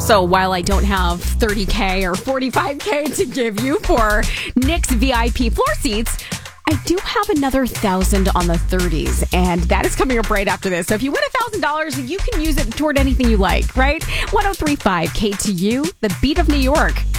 So while I don't have $30K or $45K to give you for Nick's VIP floor seats, I do have another $1,000 on the 30s, and that is coming up right after this. So if you win $1,000, you can use it toward anything you like, right? 103.5 KTU, the beat of New York.